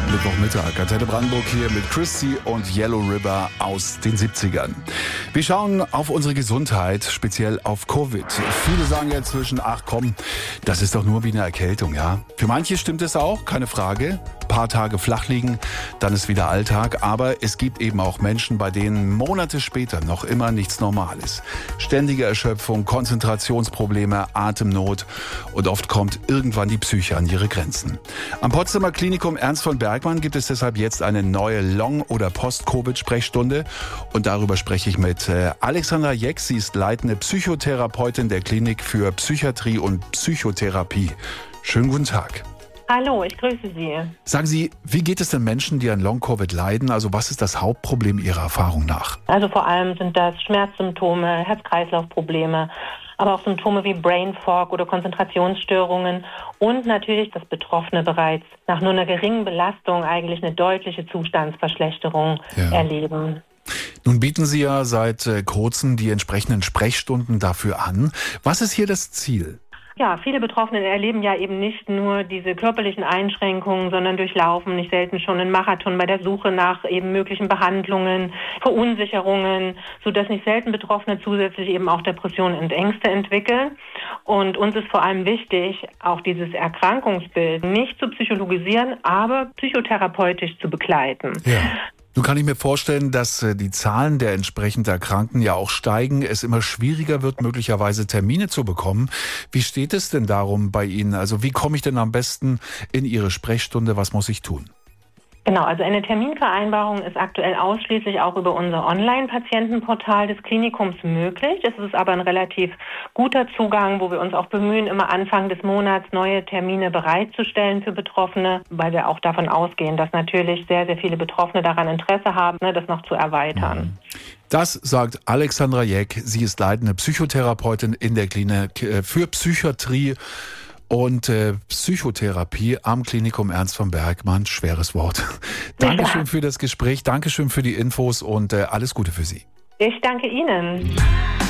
Mittwochmittag. Antenne Brandenburg hier mit Christy und Yellow River aus den 70ern. Wir schauen auf unsere Gesundheit, speziell auf Covid. Viele sagen ja inzwischen, ach komm, das ist doch nur wie eine Erkältung, ja. Für manche stimmt es auch, keine Frage. Ein paar Tage flach liegen, dann ist wieder Alltag. Aber es gibt eben auch Menschen, bei denen Monate später noch immer nichts normal ist. Ständige Erschöpfung, Konzentrationsprobleme, Atemnot und oft kommt irgendwann die Psyche an ihre Grenzen. Am Potsdamer Klinikum Ernst von Bergmann gibt es deshalb jetzt eine neue Long- oder Post-Covid-Sprechstunde. Und darüber spreche ich mit Alexandra Jeck. Sie ist leitende Psychotherapeutin der Klinik für Psychiatrie und Psychotherapie. Schönen guten Tag. Hallo, ich grüße Sie. Sagen Sie, wie geht es den Menschen, die an Long-Covid leiden? Also was ist das Hauptproblem Ihrer Erfahrung nach? Also vor allem sind das Schmerzsymptome, Herz-Kreislauf-Probleme, aber auch Symptome wie Brain Fog oder Konzentrationsstörungen und natürlich, dass Betroffene bereits nach nur einer geringen Belastung eigentlich eine deutliche Zustandsverschlechterung erleben. Nun bieten Sie ja seit kurzem die entsprechenden Sprechstunden dafür an. Was ist hier das Ziel? Ja, viele Betroffene erleben ja eben nicht nur diese körperlichen Einschränkungen, sondern durchlaufen nicht selten schon einen Marathon bei der Suche nach eben möglichen Behandlungen, Verunsicherungen, sodass nicht selten Betroffene zusätzlich eben auch Depressionen und Ängste entwickeln. Und uns ist vor allem wichtig, auch dieses Erkrankungsbild nicht zu psychologisieren, aber psychotherapeutisch zu begleiten. Ja. Nun kann ich mir vorstellen, dass die Zahlen der entsprechend Erkrankten ja auch steigen, es immer schwieriger wird, möglicherweise Termine zu bekommen. Wie steht es denn darum bei Ihnen? Also wie komme ich denn am besten in Ihre Sprechstunde? Was muss ich tun? Genau, also eine Terminvereinbarung ist aktuell ausschließlich auch über unser Online-Patientenportal des Klinikums möglich. Es ist aber ein relativ guter Zugang, wo wir uns auch bemühen, immer Anfang des Monats neue Termine bereitzustellen für Betroffene, weil wir auch davon ausgehen, dass natürlich sehr, sehr viele Betroffene daran Interesse haben, das noch zu erweitern. Das sagt Alexandra Jeck. Sie ist leitende Psychotherapeutin in der Klinik für Psychiatrie und Psychotherapie am Klinikum Ernst von Bergmann. Schweres Wort. Dankeschön für das Gespräch, Dankeschön für die Infos und alles Gute für Sie. Ich danke Ihnen.